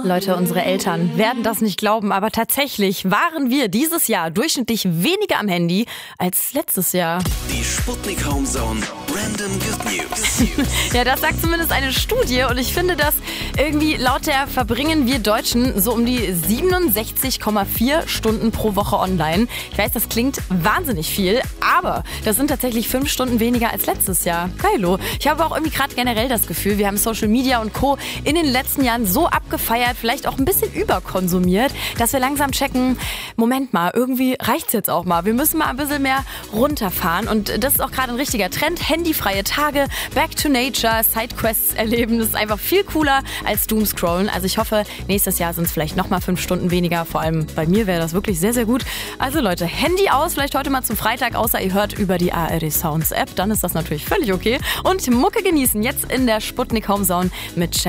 Leute, unsere Eltern werden das nicht glauben, aber tatsächlich waren wir dieses Jahr durchschnittlich weniger am Handy als letztes Jahr. Die Sputnik Homezone Random Good News. Ja, das sagt zumindest eine Studie und ich finde das irgendwie, laut der verbringen wir Deutschen so um die 67,4 Stunden pro Woche online. Ich weiß, das klingt wahnsinnig viel, aber das sind tatsächlich 5 Stunden weniger als letztes Jahr. Geilo. Ich habe auch irgendwie gerade generell das Gefühl, wir haben Social Media und Co. in den letzten Jahren so abgefeiert, vielleicht auch ein bisschen überkonsumiert, dass wir langsam checken, Moment mal, irgendwie reicht's jetzt auch mal. Wir müssen mal ein bisschen mehr runterfahren und das ist auch gerade ein richtiger Trend. Handyfreie Tage, Back to Nature, Sidequests erleben, das ist einfach viel cooler als Doomscrollen. Also ich hoffe, nächstes Jahr sind es vielleicht nochmal 5 Stunden weniger. Vor allem bei mir wäre das wirklich sehr, sehr gut. Also Leute, Handy aus, vielleicht heute mal zum Freitag, außer ihr hört über die ARD Sounds App, dann ist das natürlich völlig okay. Und Mucke genießen, jetzt in der Sputnik Homezone mit